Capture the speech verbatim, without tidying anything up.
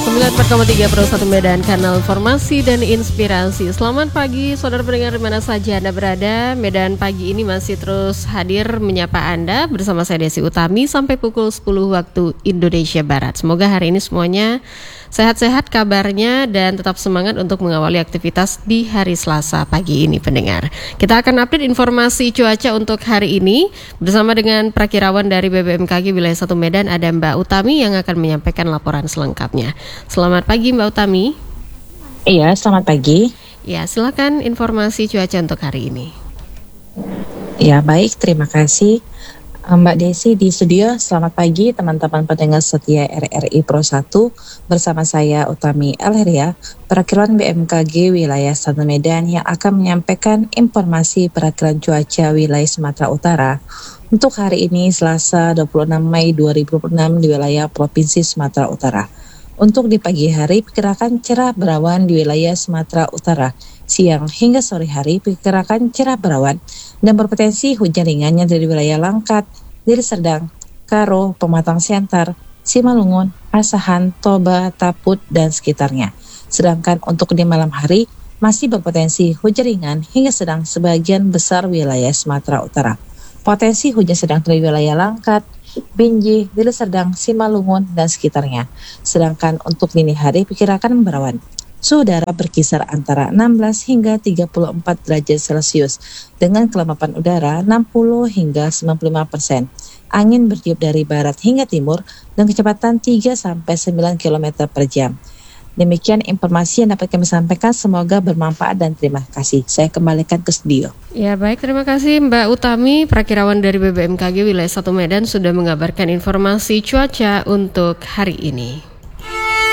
sembilan puluh empat koma tiga Pro satu Medan, kanal informasi dan inspirasi. Selamat pagi saudara pendengar di mana saja Anda berada. Medan pagi ini masih terus hadir menyapa Anda bersama saya Desi Utami sampai pukul sepuluh waktu Indonesia Barat. Semoga hari ini semuanya sehat-sehat kabarnya dan tetap semangat untuk mengawali aktivitas di hari Selasa pagi ini pendengar. Kita akan update informasi cuaca untuk hari ini bersama dengan Prakirawan dari B B M K G Wilayah satu Medan, ada Mbak Utami yang akan menyampaikan laporan selengkapnya. Selamat pagi Mbak Utami. Iya, selamat pagi. Ya, silakan informasi cuaca untuk hari ini. Ya, baik, terima kasih Mbak Desi di studio. Selamat pagi teman-teman pendengar setia R R I Pro satu. Bersama saya Utami Elheria, Prakirawan B M K G Wilayah satu Medan yang akan menyampaikan informasi perakiraan cuaca wilayah Sumatera Utara untuk hari ini Selasa dua puluh enam Mei dua ribu dua puluh enam di wilayah Provinsi Sumatera Utara. Untuk di pagi hari perkirakan cerah berawan di wilayah Sumatera Utara. Siang hingga sore hari perkirakan cerah berawan dan berpotensi hujan ringannya dari wilayah Langkat, Deli Serdang, Karo, Pematang Siantar, Simalungun, Asahan, Toba, Taput, dan sekitarnya. Sedangkan untuk di malam hari masih berpotensi hujan ringan hingga sedang sebagian besar wilayah Sumatera Utara. Potensi hujan sedang dari wilayah Langkat, Binjai, Deli Serdang, Simalungun, dan sekitarnya. Sedangkan untuk dini hari perkirakan berawan. Suhu udara berkisar antara enam belas hingga tiga puluh empat derajat Celcius dengan kelembapan udara enam puluh hingga sembilan puluh lima persen. Angin bertiup dari barat hingga timur dengan kecepatan tiga sampai sembilan kilometer per jam. Demikian informasi yang dapat kami sampaikan, semoga bermanfaat dan terima kasih. Saya kembalikan ke studio. Ya baik, terima kasih Mbak Utami, Prakirawan dari B B M K G Wilayah satu Medan sudah mengabarkan informasi cuaca untuk hari ini.